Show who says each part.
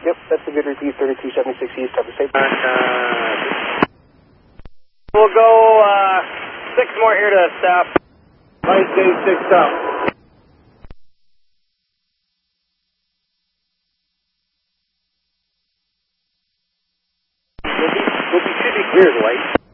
Speaker 1: Yep, that's a good repeat, 3276 East, have a safe.
Speaker 2: We'll go 6 more here to staff.
Speaker 3: Light gauge 6 up.
Speaker 1: We'll be should be clear, Dwight.